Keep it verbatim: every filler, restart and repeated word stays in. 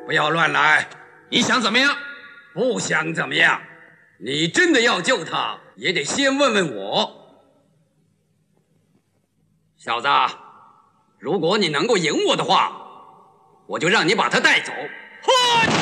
不要乱来！ 你想怎么样？ 不想怎么样？你真的要救他，也得先问问我。小子，如果你能够赢我的话，我就让你把他带走。